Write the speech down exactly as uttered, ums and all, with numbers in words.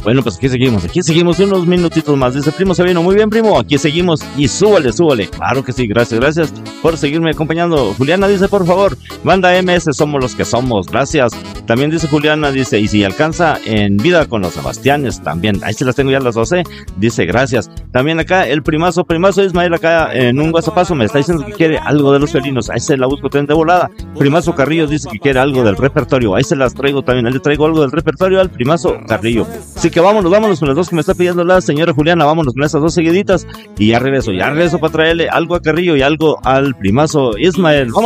Bueno, pues aquí seguimos, aquí seguimos unos minutitos más. Dice primo Sabino, muy bien primo, aquí seguimos y súbale, súbale. Claro que sí, gracias, gracias por seguirme acompañando. Juliana dice, por favor, banda M S, somos los que somos, gracias. También dice Juliana, dice, y si alcanza en vida con los Sebastianes, también, ahí se las tengo ya las doce, dice, gracias. También acá el primazo, primazo Ismael acá en un WhatsAppazo me está diciendo que quiere algo de los felinos, ahí se la busco también de volada. Primazo Carrillo dice que quiere algo del repertorio, ahí se las traigo también, ahí le traigo algo del repertorio al primazo Carrillo. Así que vámonos, vámonos con las dos que me está pidiendo la señora Juliana, vámonos con esas dos seguiditas y ya regreso, ya regreso para traerle algo a Carrillo y algo al primazo Ismael. Vámonos.